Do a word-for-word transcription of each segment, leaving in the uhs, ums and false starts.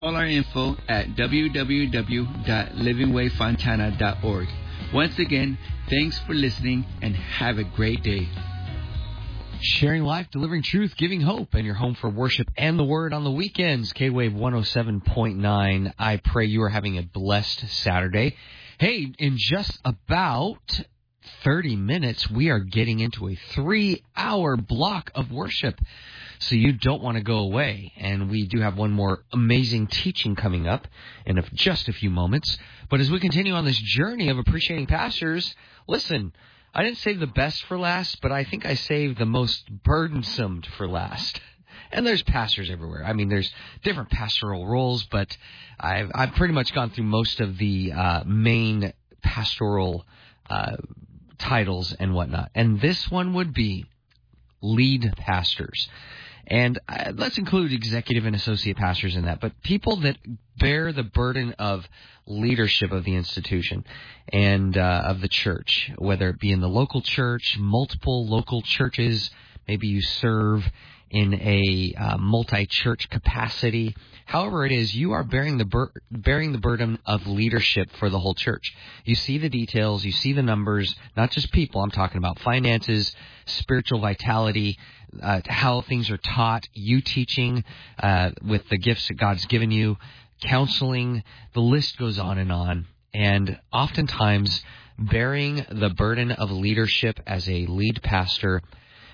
All our info at w w w dot living way fontana dot org. Once again, thanks for listening and have a great day. Sharing life, delivering truth, giving hope, and your home for worship and the word on the weekends. K-Wave one oh seven point nine. I pray you are having a blessed Saturday. Hey, in just about thirty minutes, we are getting into a three-hour block of worship. So you don't want to go away. And we do have one more amazing teaching coming up in a, just a few moments. But as we continue on this journey of appreciating pastors, listen, I didn't save the best for last, but I think I saved the most burdensome for last. And there's pastors everywhere. I mean, there's different pastoral roles, but I've, I've pretty much gone through most of the uh, main pastoral uh, titles and whatnot. And this one would be lead pastors. And uh, let's include executive and associate pastors in that, but people that bear the burden of leadership of the institution and uh, of the church, whether it be in the local church, multiple local churches, maybe you serve in a uh, multi-church capacity. However it is, you are bearing the bur- bearing the burden of leadership for the whole church. You see the details, you see the numbers, not just people. I'm talking about finances, spiritual vitality, uh, how things are taught, you teaching uh, with the gifts that God's given you, counseling. The list goes on and on. And oftentimes, bearing the burden of leadership as a lead pastor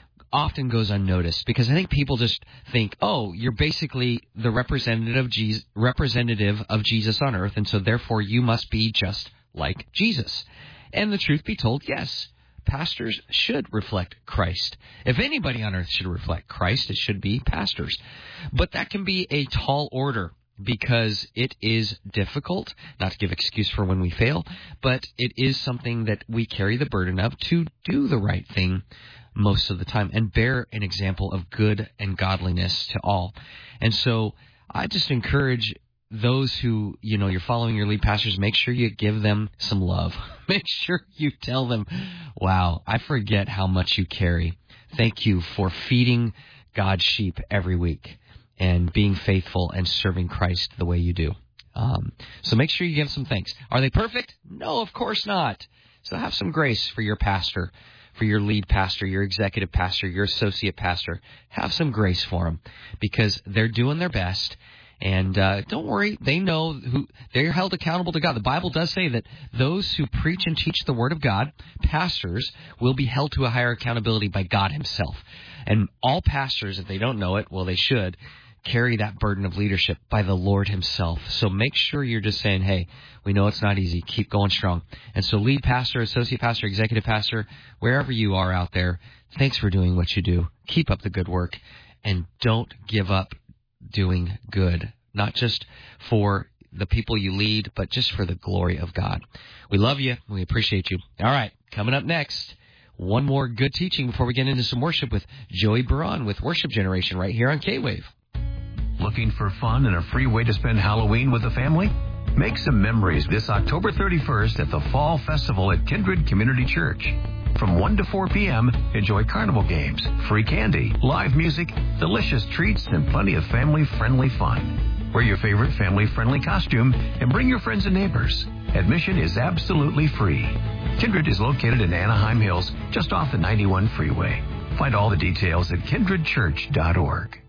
often goes unnoticed, because I think people just think, oh, you're basically the representative of Jesus, representative of Jesus on earth, and so therefore you must be just like Jesus. And the truth be told, yes, pastors should reflect Christ. If anybody on earth should reflect Christ, it should be pastors. But that can be a tall order, because it is difficult, not to give excuse for when we fail, but it is something that we carry the burden of to do the right thing most of the time and bear an example of good and godliness to all. And so I just encourage those who, you know, you're following your lead pastors, make sure you give them some love. Make sure you tell them, wow, I forget how much you carry. Thank you for feeding God's sheep every week and being faithful and serving Christ the way you do. Um, so make sure you give some thanks. Are they perfect? No, of course not. So have some grace for your pastor, for your lead pastor, your executive pastor, your associate pastor. Have some grace for them, because they're doing their best. And uh, don't worry, they know who they're held accountable to God. The Bible does say that those who preach and teach the Word of God, pastors, will be held to a higher accountability by God Himself. And all pastors, if they don't know it, well, they should, carry that burden of leadership by the Lord Himself. So make sure you're just saying, hey, we know it's not easy. Keep going strong. And so lead pastor, associate pastor, executive pastor, wherever you are out there, thanks for doing what you do. Keep up the good work, and don't give up doing good, not just for the people you lead, but just for the glory of God. We love you. We appreciate you. All right, coming up next, one more good teaching before we get into some worship with Joey Baran with Worship Generation right here on K-Wave. Looking for fun and a free way to spend Halloween with the family? Make some memories this October thirty-first at the Fall Festival at Kindred Community Church. From one to four p.m., enjoy carnival games, free candy, live music, delicious treats, and plenty of family-friendly fun. Wear your favorite family-friendly costume and bring your friends and neighbors. Admission is absolutely free. Kindred is located in Anaheim Hills, just off the ninety-one freeway. Find all the details at kindred church dot org.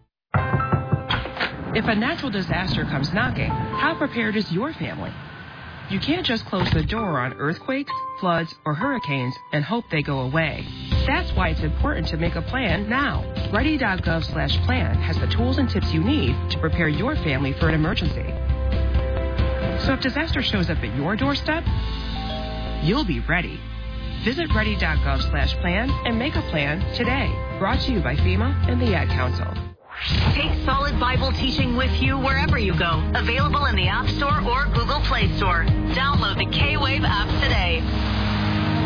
If a natural disaster comes knocking, how prepared is your family? You can't just close the door on earthquakes, floods, or hurricanes and hope they go away. That's why it's important to make a plan now. Ready dot gov slash plan has the tools and tips you need to prepare your family for an emergency. So if disaster shows up at your doorstep, you'll be ready. Visit ready dot gov slash plan and make a plan today. Brought to you by FEMA and the Ad Council. Take Solid Bible teaching with you wherever you go. Available in the App Store or Google Play Store. Download the K-Wave app today.